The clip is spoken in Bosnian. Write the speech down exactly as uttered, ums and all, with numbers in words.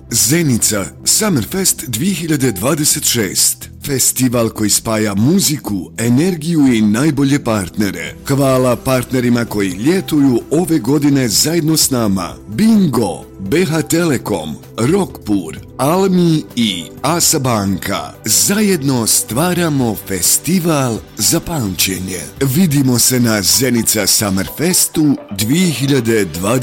Zenica Summerfest dvije hiljade dvadeset šest. Festival koji spaja muziku, energiju i najbolje partnere. Hvala partnerima koji ljetuju ove godine zajedno s nama. Bingo, B H Telekom, Rockpur, Almi i Asa Banka. Zajedno stvaramo festival za pamćenje. Vidimo se na Zenica Summerfestu dvije hiljade dvadeset šest.